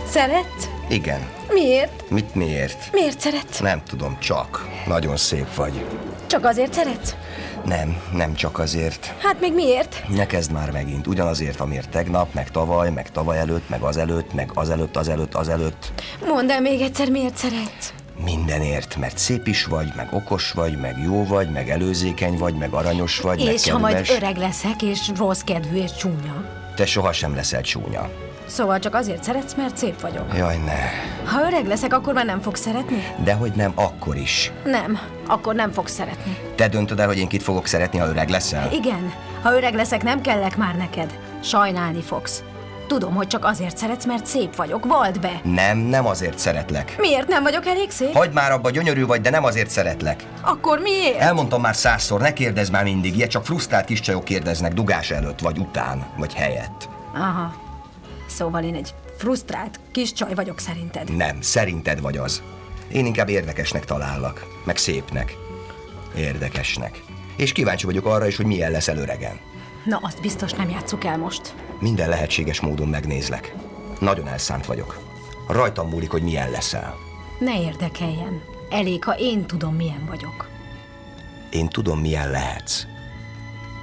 Szeretsz? Igen. Miért? Miért? Miért szeretsz? Nem tudom, csak. Nagyon szép vagy. Csak azért szeretsz? Nem csak azért. Hát még miért? Ne kezd már megint. Ugyanazért, amiért tegnap, meg tavaly előtt, meg azelőtt, meg azelőtt. Mondd el még egyszer, miért szeretsz? Mindenért, mert szép is vagy, meg okos vagy, meg jó vagy, meg előzékeny vagy, meg aranyos vagy, meg kedves. És ha majd öreg leszek, és rossz kedvű és csúnya. Te sohasem leszel csúnya. Szóval csak azért szeretsz, mert szép vagyok. Jaj, ne. Ha öreg leszek, akkor már nem fogsz szeretni? Dehogy nem, akkor is. Nem, akkor nem fogsz szeretni. Te döntöd el, hogy én kit fogok szeretni, ha öreg leszel? Igen, ha öreg leszek, nem kellek már neked. Sajnálni fogsz. Tudom, hogy csak azért szeretsz, mert szép vagyok. Vald be! Nem azért szeretlek. Miért nem vagyok elég szép? Hagyd már abba, gyönyörű vagy, de nem azért szeretlek. Akkor miért? Elmondtam már 100-szor, ne kérdezz már mindig, ilyet csak frusztrált kis csajok kérdeznek dugás előtt, vagy után, vagy helyett. Aha. Szóval én egy frusztrált kis csaj vagyok szerinted. Nem, szerinted vagy az. Én inkább érdekesnek talállak, meg szépnek. Érdekesnek. És kíváncsi vagyok arra is, hogy milyen leszel öregen. Na, azt biztos nem játsszuk el most. Minden lehetséges módon megnézlek. Nagyon elszánt vagyok. Rajtam múlik, hogy milyen leszel. Ne érdekeljen. Elég, ha én tudom, milyen vagyok. Én tudom, milyen lehetsz.